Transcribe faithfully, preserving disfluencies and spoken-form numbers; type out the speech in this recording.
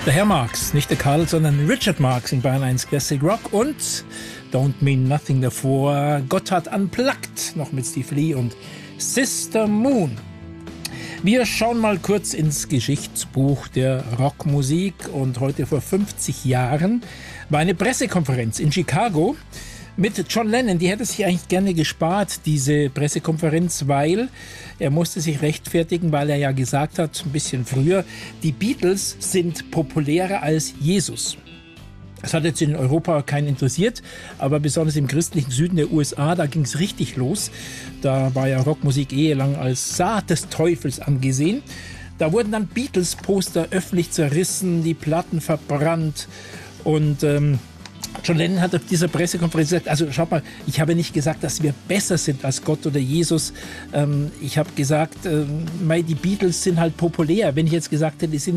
Der Herr Marx, nicht der Karl, sondern Richard Marx in Bayern eins Classic Rock und Don't Mean Nothing davor. Gotthard Unplugged, noch mit Steve Lee und Sister Moon. Wir schauen mal kurz ins Geschichtsbuch der Rockmusik und heute vor fünfzig Jahren war eine Pressekonferenz in Chicago mit John Lennon. Die hätte sich eigentlich gerne gespart, diese Pressekonferenz, weil er musste sich rechtfertigen, weil er ja gesagt hat, ein bisschen früher, die Beatles sind populärer als Jesus. Das hat jetzt in Europa keinen interessiert, aber besonders im christlichen Süden der U S A, da ging es richtig los. Da war ja Rockmusik ehelang als Saat des Teufels angesehen. Da wurden dann Beatles-Poster öffentlich zerrissen, die Platten verbrannt und ähm, John Lennon hat auf dieser Pressekonferenz gesagt, also schaut mal, ich habe nicht gesagt, dass wir besser sind als Gott oder Jesus. Ähm, ich habe gesagt, ähm, die Beatles sind halt populär. Wenn ich jetzt gesagt hätte, die sind